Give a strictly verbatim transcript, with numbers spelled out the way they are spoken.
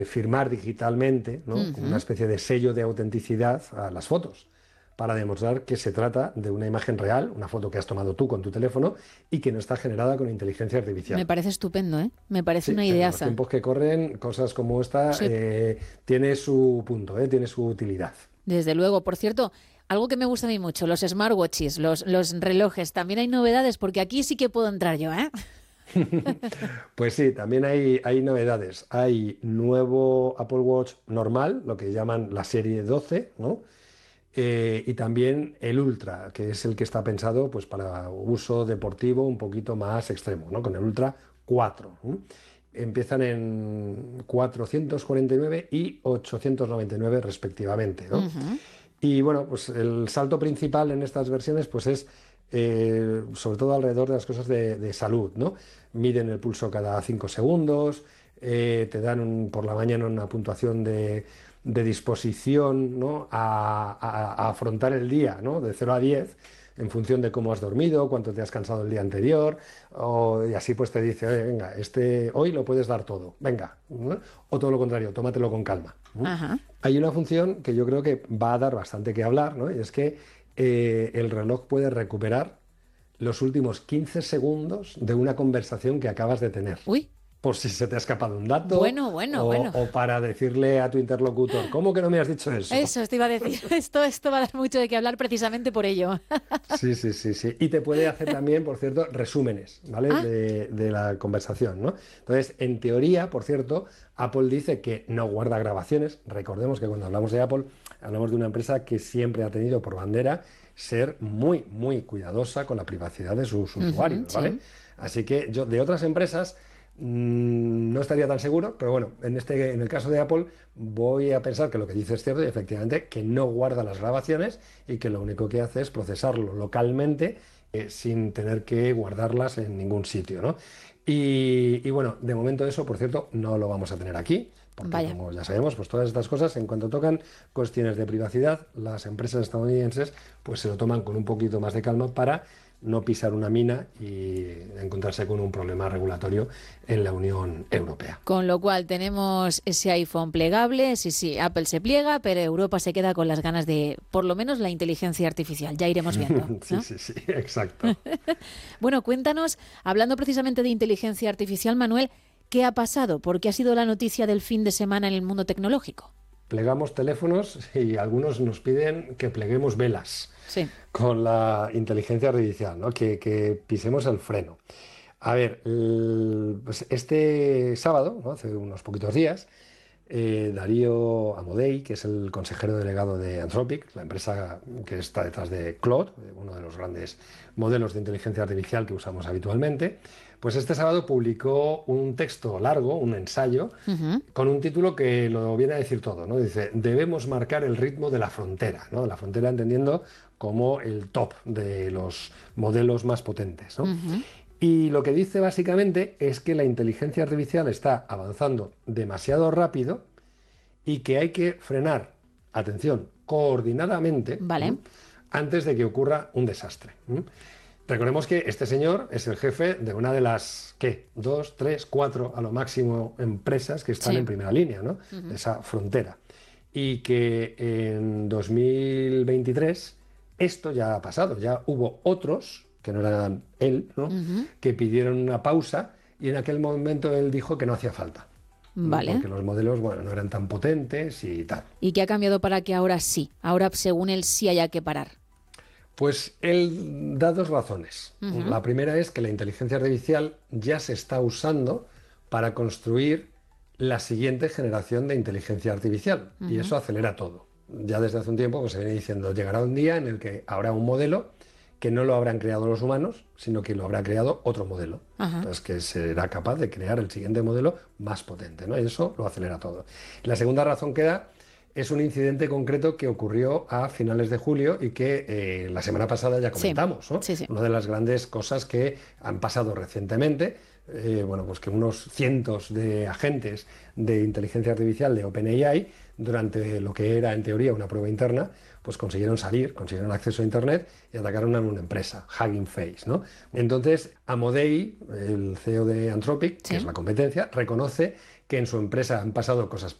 firmar digitalmente, ¿no? Ujú. Con una especie de sello de autenticidad a las fotos, para demostrar que se trata de una imagen real, una foto que has tomado tú con tu teléfono y que no está generada con inteligencia Me artificial. parece estupendo, ¿eh? Me parece Sí, una en los ideaza. tiempos que corren, cosas como esta Sí, eh, tiene su punto, ¿eh? Tiene su utilidad. desde luego. Por cierto, algo que me gusta a mí mucho, los smartwatches, los, los relojes. También hay novedades, porque aquí sí que puedo entrar yo, ¿eh? Pues sí, también hay, hay novedades. Hay nuevo Apple Watch normal, lo que llaman la serie doce, ¿no? Eh, y también el Ultra, que es el que está pensado pues, para uso deportivo un poquito más extremo, ¿no? Con el Ultra cuatro. ¿no? Empiezan en cuatrocientos cuarenta y nueve y ochocientos noventa y nueve respectivamente, ¿no? Ujú. Y bueno, pues el salto principal en estas versiones pues es eh, sobre todo alrededor de las cosas de, de salud, ¿no? Miden el pulso cada cinco segundos, eh, te dan un- por la mañana una puntuación de, de disposición, ¿no? a, a- a afrontar el día, ¿no? De cero a diez en función de cómo has dormido, cuánto te has cansado el día anterior, o- y así pues te dice, "Oye, venga, este, hoy lo puedes dar todo, venga, ¿no? O todo lo contrario, tómatelo con calma. ¿no? Ajá. Hay una función que yo creo que va a dar bastante que hablar, ¿no? Y es que eh, el reloj puede recuperar los últimos quince segundos de una conversación que acabas de tener. Uy, Por si se te ha escapado un dato bueno, bueno, o, bueno. o para decirle a tu interlocutor, ¿cómo que no me has dicho eso? Eso te iba a decir. Esto, esto va a dar mucho de qué hablar precisamente por ello. Sí, sí, sí, sí. Y te puede hacer también, por cierto, resúmenes, ¿vale? Ah, De, de la conversación, ¿no? Entonces, en teoría, por cierto, Apple dice que no guarda grabaciones. Recordemos que cuando hablamos de Apple, hablamos de una empresa que siempre ha tenido por bandera ser muy, muy cuidadosa con la privacidad de sus ujú, usuarios, ¿vale? sí. Así que yo de otras empresas mm, no estaría tan seguro, pero bueno, en este, en el caso de Apple, voy a pensar que lo que dice es cierto y efectivamente que no guarda las grabaciones y que lo único que hace es procesarlo localmente eh, sin tener que guardarlas en ningún sitio, ¿no? Y, y bueno, de momento eso, por cierto, no lo vamos a tener aquí, porque Vaya. como ya sabemos, pues todas estas cosas, en cuanto tocan cuestiones de privacidad, las empresas estadounidenses pues se lo toman con un poquito más de calma para no pisar una mina y encontrarse con un problema regulatorio en la Unión Europea. Con lo cual tenemos ese iPhone plegable, sí, sí, Apple se pliega, pero Europa se queda con las ganas de, por lo menos, la inteligencia artificial. Ya iremos viendo, Sí, ¿no? sí, sí, exacto. Bueno, cuéntanos, hablando precisamente de inteligencia artificial, Manuel, ¿qué ha pasado? ¿Por qué ha sido la noticia del fin de semana en el mundo tecnológico? Plegamos teléfonos y algunos nos piden que pleguemos velas Sí. con la inteligencia artificial, ¿no? Que, que pisemos el freno. A ver, el- pues este sábado, ¿no? Hace unos poquitos días, eh, Darío Amodei, que es el consejero delegado de Anthropic, la empresa que está detrás de Claude, eh, uno de los grandes modelos de inteligencia artificial que usamos habitualmente, pues este sábado publicó un texto largo, un ensayo, Ujú. con un título que lo viene a decir todo, ¿no? Dice, debemos marcar el ritmo de la frontera, ¿no? La frontera entendiendo como el top de los modelos más potentes, ¿no? Ujú. Y lo que dice básicamente es que la inteligencia artificial está avanzando demasiado rápido y que hay que frenar, atención, coordinadamente, ¿m? Vale. Antes de que ocurra un desastre. ¿m? Recordemos que este señor es el jefe de una de las, ¿qué? Dos, tres, cuatro, a lo máximo, empresas que están en Sí. primera línea, ¿no? De Ujú. esa frontera. Y que en dos mil veintitrés esto ya ha pasado, ya hubo otros, que no eran él, ¿no? Ujú. Que pidieron una pausa y en aquel momento él dijo que no hacía falta, ¿m? Vale. Porque los modelos, bueno, no eran tan potentes y tal. ¿Y qué ha cambiado para que ahora sí? Ahora, según él, sí haya que parar. Pues él da dos razones. Ujú. La primera es que la inteligencia artificial ya se está usando para construir la siguiente generación de inteligencia artificial y Ujú. eso acelera todo. Ya desde hace un tiempo pues, se viene diciendo, llegará un día en el que habrá un modelo que no lo habrán creado los humanos, sino que lo habrá creado otro modelo. Ajá. Entonces, que será capaz de crear el siguiente modelo más potente, ¿no? Y eso lo acelera todo. La segunda razón que da es un incidente concreto que ocurrió a finales de julio y que eh, la semana pasada ya Sí. comentamos, ¿no? Sí, sí. Una de las grandes cosas que han pasado recientemente, eh, bueno, pues que unos cientos de agentes de inteligencia artificial de OpenAI, durante lo que era en teoría una prueba interna, pues consiguieron salir, consiguieron acceso a Internet y atacaron a una empresa, Hugging Face, ¿no? Entonces, Amodei, el C E O de Anthropic, que es Sí. la competencia, reconoce que en su empresa han pasado cosas